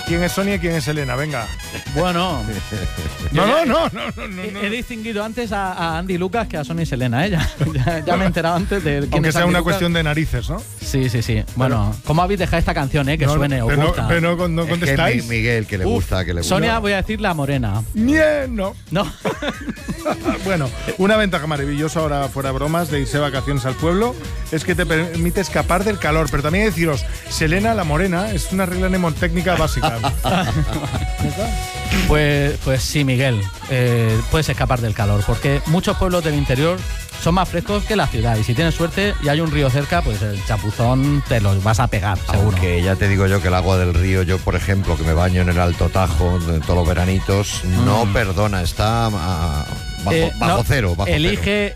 ¿Quién es Sonia y quién es Elena? Venga. Bueno. No. He distinguido antes a Andy Lucas que a Sonia y Selena, ¿eh? Ya me he enterado antes de quién Aunque es sea Andy una Lucas. cuestión de narices, ¿no? Sí. Bueno, ¿cómo habéis dejado esta canción, que suene? ¿Os gusta? Pero no Es que contestáis. Miguel, que le gusta, que le gusta. Sonia, voy a decir la morena. Bien, no. No. Bueno, una ventaja maravillosa ahora, fuera bromas, de irse de vacaciones al pueblo es que te permite escapar del calor. Pero también deciros, Selena la morena es una regla mnemotécnica básica. Pues sí, Miguel, puedes escapar del calor, porque muchos pueblos del interior son más frescos que la ciudad, y si tienes suerte y hay un río cerca, pues el chapuzón te los vas a pegar, seguro. Aunque ya te digo yo que el agua del río, yo por ejemplo, que me baño en el Alto Tajo de todos los veranitos, no perdona, está bajo No, cero. Bajo cero. elige